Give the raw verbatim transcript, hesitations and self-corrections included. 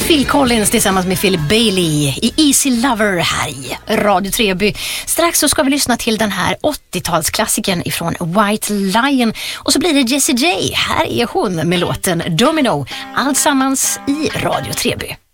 Phil Collins tillsammans med Philip Bailey i Easy Lover här i Radio Treby. Strax så ska vi lyssna till den här åttiotalsklassikern ifrån White Lion. Och så blir det Jessie J. Här är hon med låten Domino. Alltsammans i Radio Treby.